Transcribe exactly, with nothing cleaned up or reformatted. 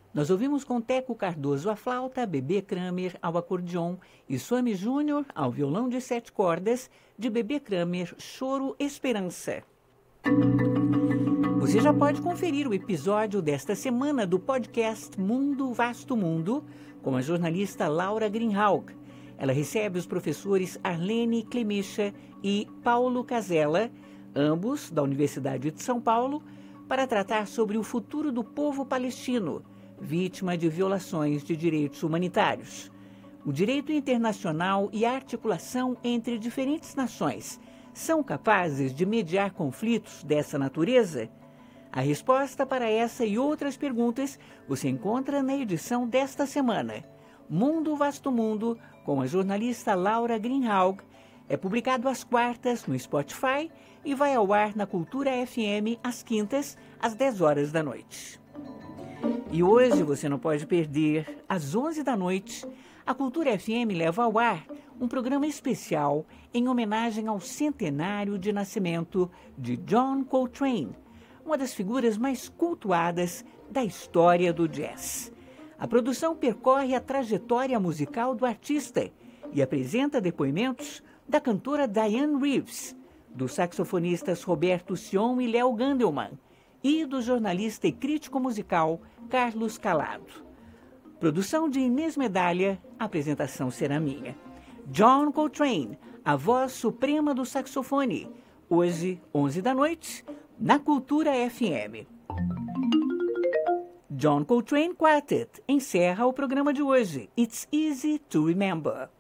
Nós ouvimos com Teco Cardoso à flauta, Bebê Kramer ao acordeon e Swami Júnior ao violão de sete cordas, de Bebê Kramer, Choro Esperança. Você já pode conferir o episódio desta semana do podcast Mundo Vasto Mundo com a jornalista Laura Greenhalgh. Ela recebe os professores Arlene Clemicha e Paulo Casella, ambos da Universidade de São Paulo, para tratar sobre o futuro do povo palestino, vítima de violações de direitos humanitários. O direito internacional e a articulação entre diferentes nações são capazes de mediar conflitos dessa natureza? A resposta para essa e outras perguntas você encontra na edição desta semana. Mundo Vasto Mundo, com a jornalista Laura Greenhalgh, é publicado às quartas no Spotify e vai ao ar na Cultura F M às quintas, às dez horas da noite. E hoje você não pode perder, às onze da noite, a Cultura F M leva ao ar um programa especial em homenagem ao centenário de nascimento de John Coltrane, uma das figuras mais cultuadas da história do jazz. A produção percorre a trajetória musical do artista e apresenta depoimentos da cantora Diane Reeves, dos saxofonistas Roberto Sion e Léo Gandelman e do jornalista e crítico musical Carlos Calado. Produção de Inês Medalha, a apresentação será minha. John Coltrane, a voz suprema do saxofone, hoje, onze da noite, na Cultura F M. John Coltrane Quartet encerra o programa de hoje. It's Easy to Remember.